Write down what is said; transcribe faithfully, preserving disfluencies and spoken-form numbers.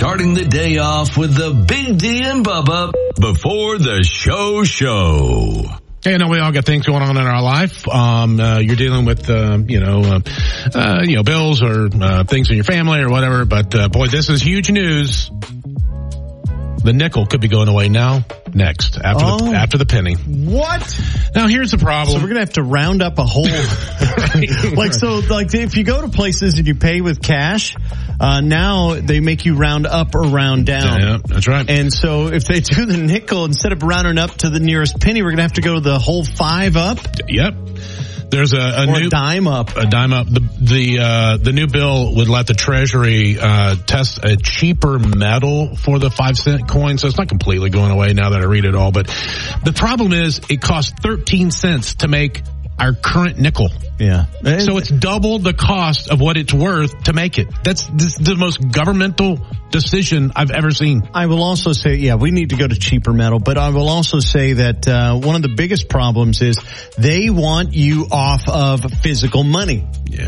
starting the day off with the Big D and Bubba before the show show. Hey, I know we all got things going on in our life. Um, uh, you're dealing with, uh, you know, uh, uh, you know, bills or uh, things in your family or whatever. But uh, boy, this is huge news. The nickel could be going away now, next, after oh. the after the penny. What? Now here's the problem. So we're gonna have to round up a whole, like so, like if you go to places and you pay with cash, uh, now they make you round up or round down. Yeah, that's right. And so if they do the nickel, instead of rounding up to the nearest penny, we're gonna have to go to the whole five up. Yep. There's a, a or new a dime up. A dime up. The the uh, the new bill would let the Treasury uh, test a cheaper metal for the five cent coin, so it's not completely going away now that I read it all. But the problem is, it costs thirteen cents to make our current nickel. Yeah. So it's double the cost of what it's worth to make it. That's this, the most governmental decision I've ever seen. I will also say, yeah, we need to go to cheaper metal, but I will also say that uh, one of the biggest problems is they want you off of physical money. Yeah.